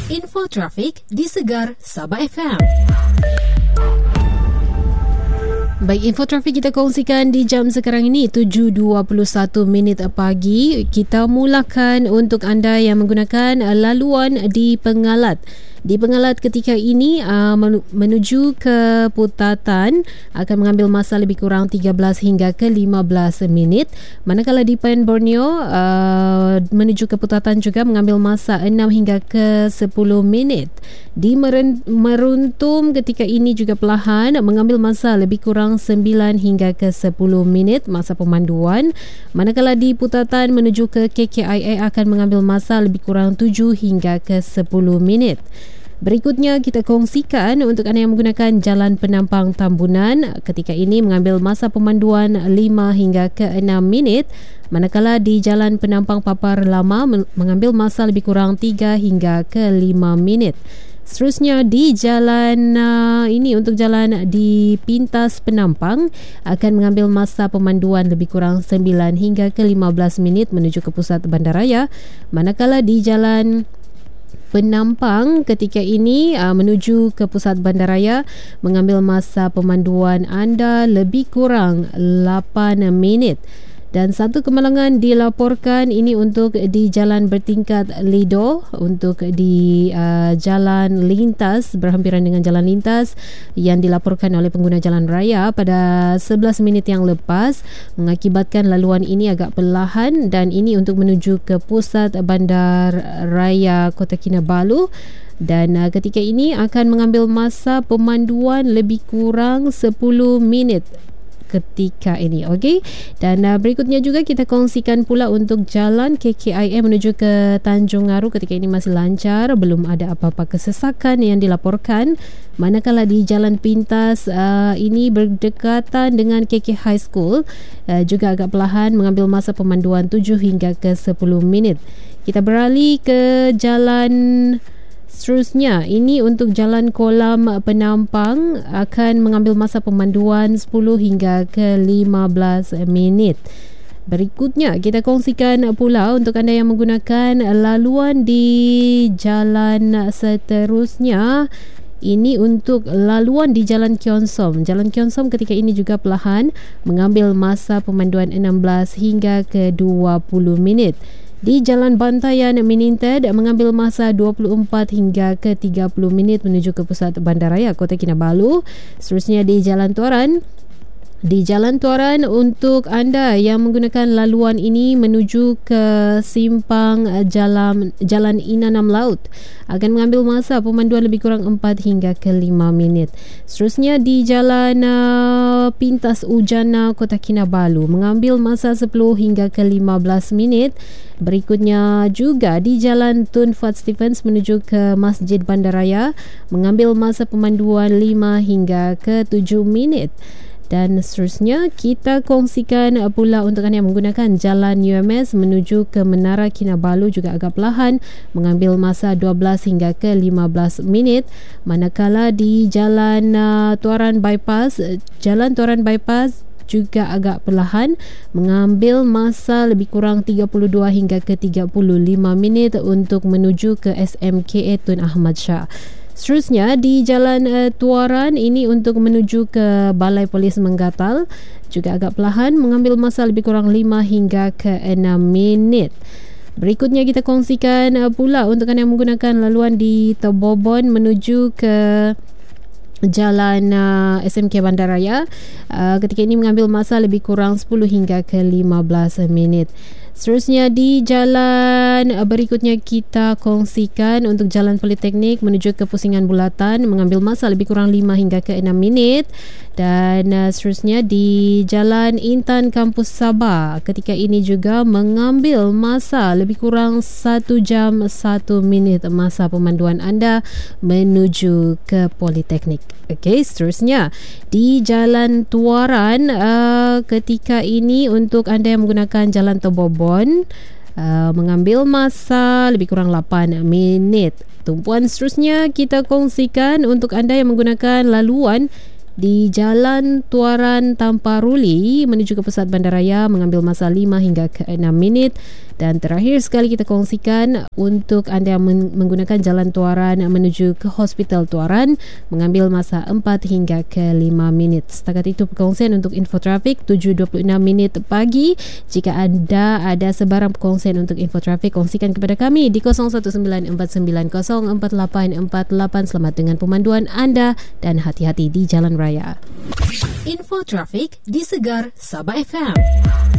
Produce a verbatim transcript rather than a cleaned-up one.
Info trafik di Segar Sabah F M. Baik, info trafik kita kongsikan di jam sekarang ini tujuh dua puluh satu minit pagi. Kita mulakan untuk anda yang menggunakan laluan di Pengalat. Di Pengalat ketika ini uh, menuju ke Putatan akan mengambil masa lebih kurang tiga belas hingga ke lima belas minit. Manakala di Pen Borneo uh, menuju ke Putatan juga mengambil masa enam hingga ke sepuluh minit. Di Meruntum ketika ini juga perlahan mengambil masa lebih kurang sembilan hingga ke sepuluh minit masa pemanduan. Manakala di Putatan menuju ke K K I A akan mengambil masa lebih kurang tujuh hingga ke sepuluh minit. Berikutnya kita kongsikan untuk anda yang menggunakan Jalan Penampang Tambunan ketika ini mengambil masa pemanduan lima hingga ke enam minit, manakala di Jalan Penampang Papar Lama mengambil masa lebih kurang tiga hingga ke lima minit. Seterusnya di jalan uh, ini untuk jalan di Pintas Penampang akan mengambil masa pemanduan lebih kurang sembilan hingga ke lima belas minit menuju ke pusat bandaraya, manakala di Jalan Penampang ketika ini uh, menuju ke pusat bandaraya mengambil masa pemanduan anda lebih kurang lapan minit. Dan satu kemalangan dilaporkan ini untuk di Jalan Bertingkat Lido, untuk di uh, jalan lintas berhampiran dengan jalan lintas yang dilaporkan oleh pengguna jalan raya pada sebelas minit yang lepas, mengakibatkan laluan ini agak perlahan, dan ini untuk menuju ke pusat bandar raya Kota Kinabalu. Dan uh, ketika ini akan mengambil masa pemanduan lebih kurang sepuluh minit ketika ini. Okey, dan uh, berikutnya juga kita kongsikan pula untuk jalan K K I A menuju ke Tanjung Aru ketika ini masih lancar, belum ada apa-apa kesesakan yang dilaporkan. Manakala di Jalan Pintas uh, ini berdekatan dengan K K High School uh, juga agak perlahan mengambil masa pemanduan tujuh hingga ke sepuluh minit. Kita beralih ke jalan seterusnya. Ini untuk Jalan Kolam Penampang akan mengambil masa pemanduan sepuluh hingga ke lima belas minit. Berikutnya kita kongsikan pula untuk anda yang menggunakan laluan di jalan seterusnya. Ini untuk laluan di Jalan Kionsom. Jalan Kionsom ketika ini juga perlahan mengambil masa pemanduan enam belas hingga ke dua puluh minit. Di Jalan Bantayan Mininted mengambil masa dua puluh empat hingga ke tiga puluh minit menuju ke pusat bandaraya Kota Kinabalu. Seterusnya di Jalan Tuaran. Di Jalan Tuaran untuk anda yang menggunakan laluan ini menuju ke simpang Jalan Jalan Inanam Laut akan mengambil masa pemanduan lebih kurang empat hingga ke lima minit. Seterusnya di Jalan uh, Pintas Ujana Kota Kinabalu mengambil masa sepuluh hingga ke lima belas minit. Berikutnya juga di Jalan Tun Fat Stephens menuju ke Masjid Bandaraya mengambil masa pemanduan lima hingga ke tujuh minit. Dan seterusnya kita kongsikan pula untuk anda yang menggunakan Jalan U M S menuju ke Menara Kinabalu juga agak perlahan mengambil masa dua belas hingga ke lima belas minit. Manakala di Jalan uh, Tuaran Bypass, Jalan Tuaran Bypass juga agak perlahan mengambil masa lebih kurang tiga puluh dua hingga ke tiga puluh lima minit untuk menuju ke S M K A Tun Ahmad Shah. Seterusnya di Jalan uh, Tuaran ini untuk menuju ke Balai Polis Menggatal juga agak perlahan mengambil masa lebih kurang lima hingga ke enam minit. Berikutnya kita kongsikan uh, pula untuk anda yang menggunakan laluan di Tobobon menuju ke Jalan uh, S M K Bandaraya uh, ketika ini mengambil masa lebih kurang sepuluh hingga ke lima belas minit. Seterusnya di jalan berikutnya kita kongsikan untuk Jalan Politeknik menuju ke Pusingan Bulatan mengambil masa lebih kurang lima hingga ke enam minit. Dan uh, seterusnya di Jalan Intan Kampus Sabah ketika ini juga mengambil masa lebih kurang satu jam satu minit masa pemanduan anda menuju ke Politeknik. Okey, seterusnya di Jalan Tuaran uh, ketika ini untuk anda yang menggunakan Jalan Tobobon uh, mengambil masa lebih kurang lapan minit. Tumpuan seterusnya kita kongsikan untuk anda yang menggunakan laluan di Jalan Tuaran Tamparuli menuju ke pusat bandaraya mengambil masa lima hingga ke enam minit. Dan terakhir sekali kita kongsikan untuk anda yang menggunakan jalan Tuaran menuju ke Hospital Tuaran, mengambil masa empat hingga ke lima minit. Setakat itu perkongsian untuk info trafik tujuh dua puluh enam minit pagi. Jika anda ada sebarang perkongsian untuk info trafik, kongsikan kepada kami di kosong satu sembilan empat sembilan kosong empat lapan empat lapan. Selamat dengan pemanduan anda dan hati-hati di jalan raya. Info trafik di Segar Sabah F M.